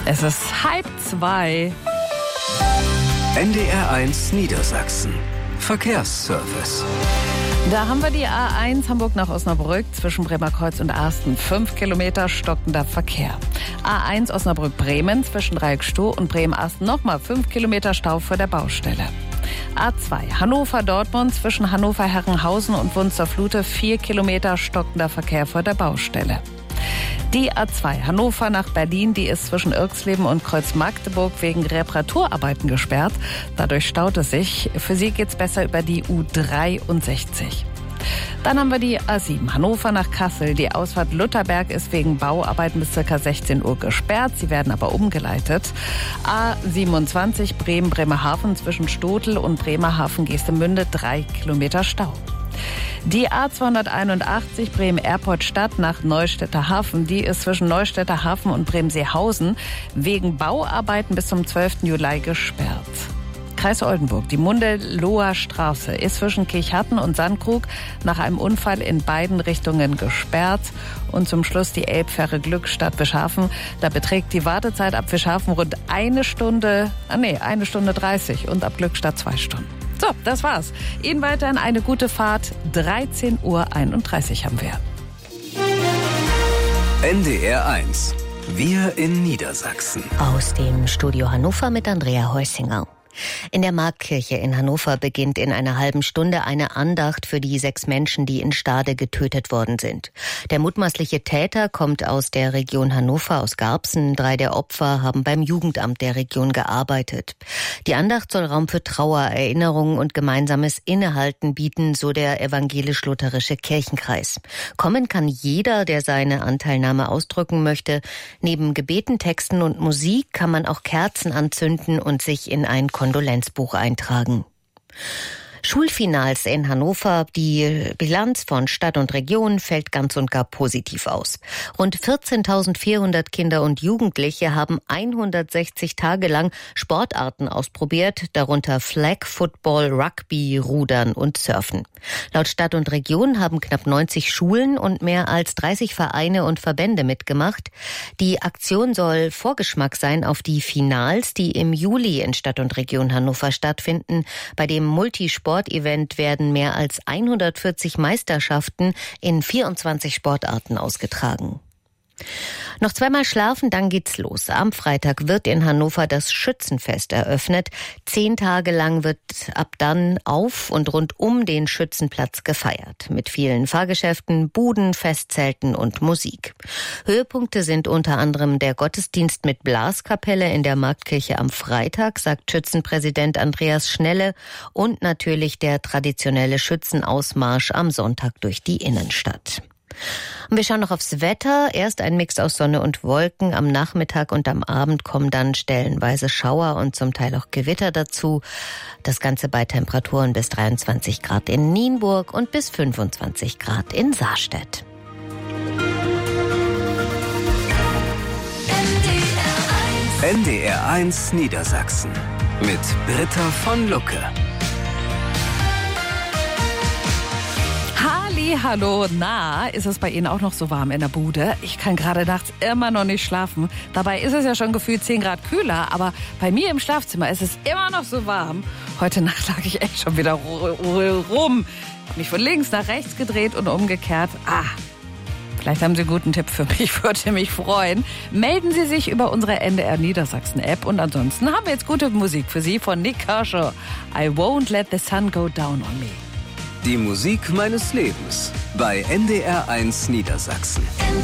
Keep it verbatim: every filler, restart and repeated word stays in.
Es ist halb zwei. N D R eins Niedersachsen. Verkehrsservice. Da haben wir die A eins Hamburg nach Osnabrück zwischen Bremerkreuz und Arsten. Fünf Kilometer stockender Verkehr. A eins Osnabrück-Bremen zwischen Dreieckstoh und Bremen-Arsten nochmal fünf Kilometer Stau vor der Baustelle. A zwei Hannover-Dortmund zwischen Hannover-Herrenhausen und Wunsterflute. Vier Kilometer stockender Verkehr vor der Baustelle. Die A zwei Hannover nach Berlin, die ist zwischen Irxleben und Kreuz-Magdeburg wegen Reparaturarbeiten gesperrt. Dadurch staut es sich. Für Sie geht's besser über die U dreiundsechzig. Dann haben wir die A sieben Hannover nach Kassel. Die Ausfahrt Lutherberg ist wegen Bauarbeiten bis ca. sechzehn Uhr gesperrt. Sie werden aber umgeleitet. A siebenundzwanzig Bremen-Bremerhaven zwischen Stotel und Bremerhaven-Geestemünde. Drei Kilometer Stau. Die A zweihunderteinundachtzig Bremen-Erport-Stadt nach Neustädter Hafen, die ist zwischen Neustädter Hafen und Bremen-Seehausen wegen Bauarbeiten bis zum zwölften Juli gesperrt. Kreis Oldenburg, die Mundeloher Straße ist zwischen Kirchhatten und Sandkrug nach einem Unfall in beiden Richtungen gesperrt. Und zum Schluss die Elbfähre Glückstadt Wischhafen. Da beträgt die Wartezeit ab Wischhafen rund eine Stunde, ah nee, eine Stunde dreißig und ab Glückstadt zwei Stunden. So, das war's. Ihnen weiterhin eine gute Fahrt. dreizehn Uhr einunddreißig haben wir. N D R eins. Wir in Niedersachsen. Aus dem Studio Hannover mit Andrea Heusinger. In der Marktkirche in Hannover beginnt in einer halben Stunde eine Andacht für die sechs Menschen, die in Stade getötet worden sind. Der mutmaßliche Täter kommt aus der Region Hannover, aus Garbsen. Drei der Opfer haben beim Jugendamt der Region gearbeitet. Die Andacht soll Raum für Trauer, Erinnerungen und gemeinsames Innehalten bieten, so der evangelisch-lutherische Kirchenkreis. Kommen kann jeder, der seine Anteilnahme ausdrücken möchte. Neben Gebeten, Texten und Musik kann man auch Kerzen anzünden und sich in ein Kondolenzbuch eintragen. Schulfinals in Hannover. Die Bilanz von Stadt und Region fällt ganz und gar positiv aus. Rund vierzehntausendvierhundert Kinder und Jugendliche haben hundertsechzig Tage lang Sportarten ausprobiert, darunter Flag, Football, Rugby, Rudern und Surfen. Laut Stadt und Region haben knapp neunzig Schulen und mehr als dreißig Vereine und Verbände mitgemacht. Die Aktion soll Vorgeschmack sein auf die Finals, die im Juli in Stadt und Region Hannover stattfinden. Bei dem Multisport Event werden mehr als hundertvierzig Meisterschaften in vierundzwanzig Sportarten ausgetragen. Noch zweimal schlafen, dann geht's los. Am Freitag wird in Hannover das Schützenfest eröffnet. Zehn Tage lang wird ab dann auf und rund um den Schützenplatz gefeiert. Mit vielen Fahrgeschäften, Buden, Festzelten und Musik. Höhepunkte sind unter anderem der Gottesdienst mit Blaskapelle in der Marktkirche am Freitag, sagt Schützenpräsident Andreas Schnelle, und natürlich der traditionelle Schützenausmarsch am Sonntag durch die Innenstadt. Und wir schauen noch aufs Wetter. Erst ein Mix aus Sonne und Wolken. Am Nachmittag und am Abend kommen dann stellenweise Schauer und zum Teil auch Gewitter dazu. Das Ganze bei Temperaturen bis dreiundzwanzig Grad in Nienburg und bis fünfundzwanzig Grad in Saarstedt. N D R eins Niedersachsen mit Britta von Lucke. Hallo, na, ist es bei Ihnen auch noch so warm in der Bude? Ich kann gerade nachts immer noch nicht schlafen. Dabei ist es ja schon gefühlt zehn Grad kühler, aber bei mir im Schlafzimmer ist es immer noch so warm. Heute Nacht lag ich echt schon wieder rum. Hab mich von links nach rechts gedreht und umgekehrt. Ah, vielleicht haben Sie einen guten Tipp für mich, würde mich freuen. Melden Sie sich über unsere N D R Niedersachsen-App und ansonsten haben wir jetzt gute Musik für Sie von Nick Kershaw. I won't let the sun go down on me. Die Musik meines Lebens bei N D R eins Niedersachsen.